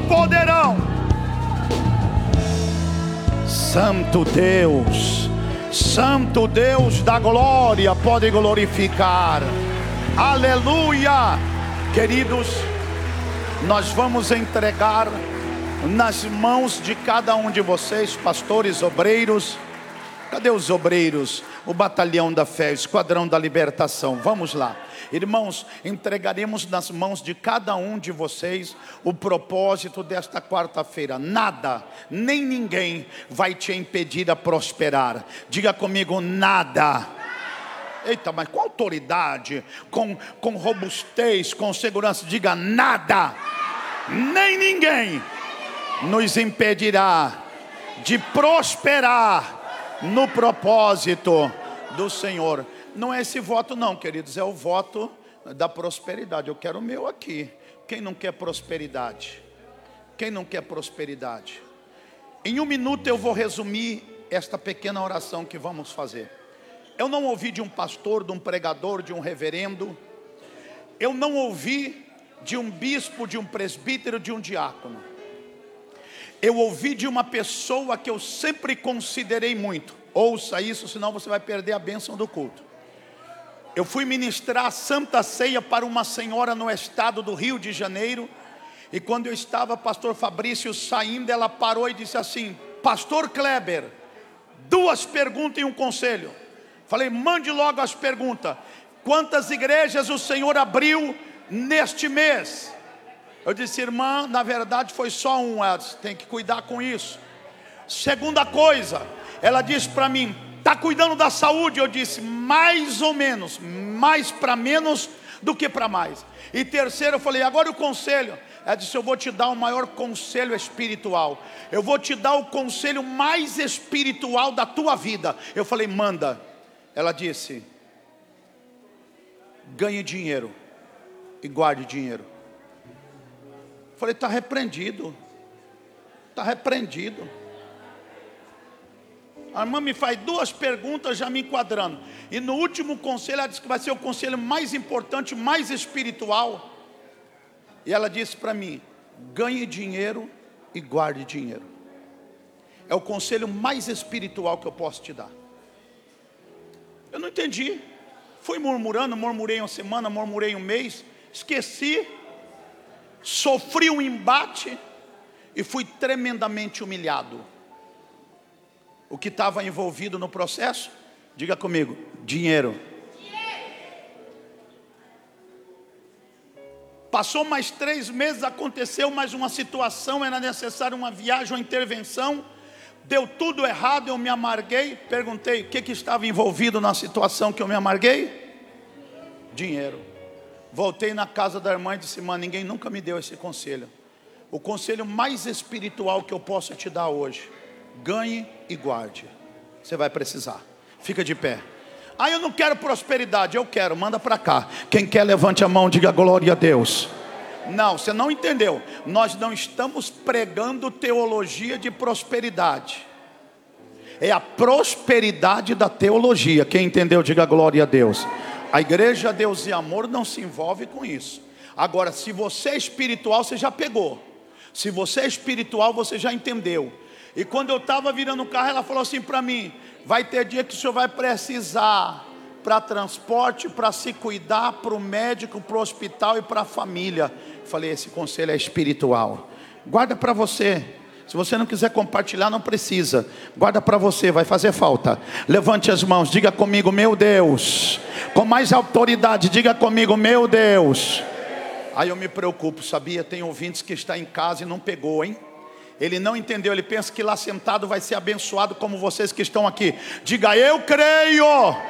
poderão. Santo Deus da glória, pode glorificar. Aleluia. Queridos, nós vamos entregar nas mãos de cada um de vocês, pastores, obreiros. Cadê os obreiros? O batalhão da fé, o esquadrão da libertação. Vamos lá. Irmãos, entregaremos nas mãos de cada um de vocês o propósito desta quarta-feira. Nada, nem ninguém vai te impedir a prosperar. Diga comigo, nada. Eita, mas com autoridade, com robustez, com segurança, diga nada, nem ninguém nos impedirá de prosperar no propósito do Senhor. Não é esse voto não, queridos, é o voto da prosperidade. Eu quero o meu aqui. Quem não quer prosperidade? Quem não quer prosperidade? Em 1 minuto eu vou resumir esta pequena oração que vamos fazer. Eu não ouvi de um pastor, de um pregador, de um reverendo. Eu não ouvi de um bispo, de um presbítero, de um diácono. Eu ouvi de uma pessoa que eu sempre considerei muito. Ouça isso, senão você vai perder a bênção do culto. Eu fui ministrar a Santa Ceia para uma senhora no estado do Rio de Janeiro. E quando eu estava, pastor Fabrício, saindo, ela parou e disse assim: pastor Kleber, 2 perguntas e um conselho. Falei, mande logo as perguntas. Quantas igrejas o Senhor abriu neste mês? Eu disse, irmã, na verdade foi só um. Ela disse, tem que cuidar com isso. Segunda coisa, ela disse para mim, está cuidando da saúde? Eu disse, mais ou menos, mais para menos do que para mais. E terceiro, eu falei, agora o conselho. Ela disse, eu vou te dar o maior conselho espiritual. Eu vou te dar o conselho mais espiritual da tua vida. Eu falei, manda. Ela disse, ganhe dinheiro e guarde dinheiro. Eu falei, está repreendido. Está repreendido. A irmã me faz 2 perguntas já me enquadrando. E no último conselho, ela disse que vai ser o conselho mais importante, mais espiritual. E ela disse para mim, ganhe dinheiro e guarde dinheiro. É o conselho mais espiritual que eu posso te dar. Eu não entendi. Fui murmurando, murmurei uma semana, murmurei um mês. Esqueci. Sofri um embate e fui tremendamente humilhado. O que estava envolvido no processo? Diga comigo, dinheiro. Passou mais 3 meses, aconteceu mais uma situação, era necessária uma viagem, uma intervenção. Deu tudo errado, eu me amarguei. Perguntei, o que estava envolvido na situação que eu me amarguei? Dinheiro. Voltei na casa da irmã e disse, irmã, ninguém nunca me deu esse conselho. O conselho mais espiritual que eu posso te dar hoje: ganhe e guarde. Você vai precisar. Fica de pé. Ah, eu não quero prosperidade. Eu quero, manda para cá. Quem quer, levante a mão, diga glória a Deus. Não, você não entendeu. Nós não estamos pregando teologia de prosperidade. É a prosperidade da teologia. Quem entendeu, diga glória a Deus. A igreja Deus e Amor não se envolve com isso. Agora, se você é espiritual, você já pegou. Se você é espiritual, você já entendeu. E quando eu estava virando o carro, ela falou assim para mim, vai ter dia que o senhor vai precisar para transporte, para se cuidar, para o médico, para o hospital e para a família. Falei, esse conselho é espiritual. Guarda para você. Se você não quiser compartilhar, não precisa. Guarda para você, vai fazer falta. Levante as mãos, diga comigo, meu Deus. Com mais autoridade, diga comigo, meu Deus. Aí eu me preocupo, sabia? Tem ouvintes que está em casa e não pegou, hein? Ele não entendeu, ele pensa que lá sentado vai ser abençoado como vocês que estão aqui. Diga, eu creio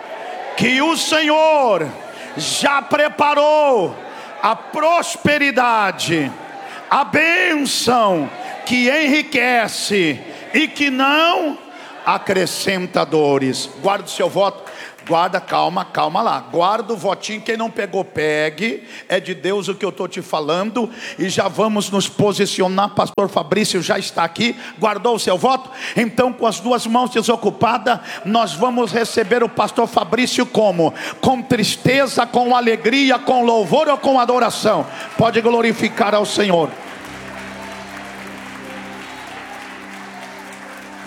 que o Senhor já preparou a prosperidade, a bênção que enriquece e que não acrescenta dores. Guarda o seu voto. Guarda, calma lá. Guarda o votinho, quem não pegou, pegue. É de Deus o que eu estou te falando. E já vamos nos posicionar. Pastor Fabrício já está aqui. Guardou o seu voto? Então, com as 2 mãos desocupadas, nós vamos receber o pastor Fabrício como? Com tristeza, com alegria, com louvor ou com adoração? Pode glorificar ao Senhor.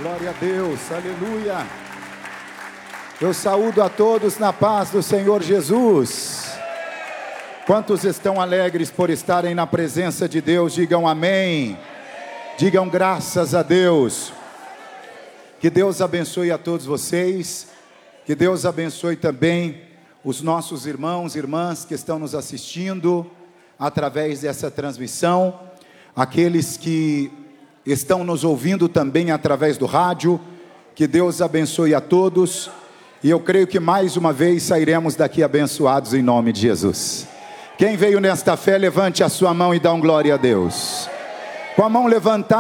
Glória a Deus, aleluia. Eu saúdo a todos na paz do Senhor Jesus. Quantos estão alegres por estarem na presença de Deus, digam amém. Digam graças a Deus. Que Deus abençoe a todos vocês. Que Deus abençoe também os nossos irmãos e irmãs que estão nos assistindo através dessa transmissão. Aqueles que estão nos ouvindo também através do rádio. Que Deus abençoe a todos. E eu creio que mais uma vez sairemos daqui abençoados em nome de Jesus. Quem veio nesta fé, levante a sua mão e dá um glória a Deus. Com a mão levantada.